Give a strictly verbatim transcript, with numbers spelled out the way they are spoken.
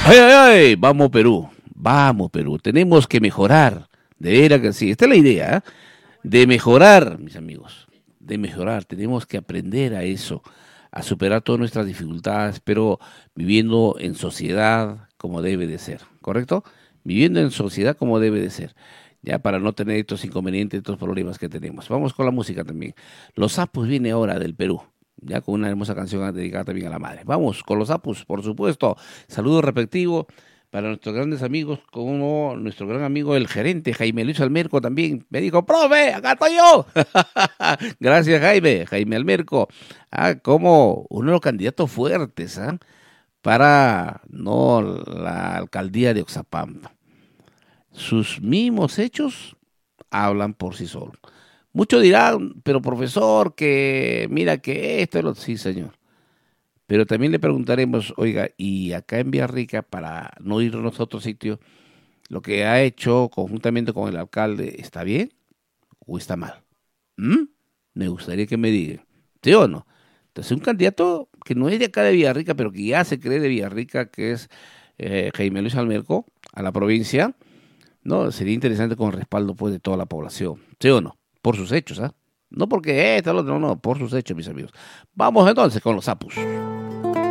¡Ay, ay, ay! Vamos Perú, vamos Perú, tenemos que mejorar, de veras que sí, esta es la idea, ¿eh? De mejorar, mis amigos, de mejorar, tenemos que aprender a eso, a superar todas nuestras dificultades, pero viviendo en sociedad como debe de ser, ¿correcto? Viviendo en sociedad como debe de ser, ya para no tener estos inconvenientes, estos problemas que tenemos. Vamos con la música también. Los Sapos viene ahora del Perú, ya con una hermosa canción dedicada también a la madre. Vamos con los Sapos, por supuesto. Saludo respectivo para nuestros grandes amigos, como nuestro gran amigo el gerente Jaime Luis Almerco también. Me dijo, profe, acá estoy yo. Gracias, Jaime, Jaime Almerco. Ah, como uno de los candidatos fuertes, ¿ah? Para no la alcaldía de Oxapampa. Sus mismos hechos hablan por sí solos. Muchos dirán, pero profesor, que mira que esto es lo... Sí, señor. Pero también le preguntaremos, oiga, y acá en Villarrica, para no irnos a otro sitio, lo que ha hecho conjuntamente con el alcalde, ¿está bien o está mal? ¿Mm? Me gustaría que me digan, ¿sí o no? Entonces, un candidato que no es de acá de Villarrica, pero que ya se cree de Villarrica, que es eh, Jaime Luis Almerco, a la provincia, no, sería interesante con el respaldo pues de toda la población, ¿sí o no? Por sus hechos, ¿ah? ¿eh? No porque esto, lo otro, no, no, por sus hechos, mis amigos. Vamos entonces con los sapos.